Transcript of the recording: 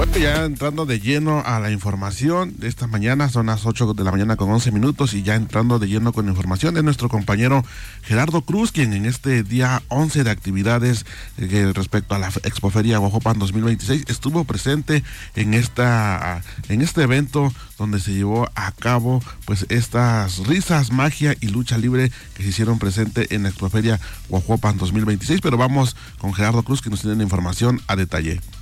Bueno, ya entrando de lleno a la información de esta mañana, son las 8 de la mañana con 11 minutos y ya entrando de lleno con información de nuestro compañero Gerardo Cruz, quien en este día 11 de actividades respecto a la Expoferia Guajuapan 2026 estuvo presente en este evento donde se llevó a cabo pues estas risas, magia y lucha libre que se hicieron presente en la Expoferia Guajuapan 2026. Pero vamos con Gerardo Cruz, que nos tiene la información a detalle.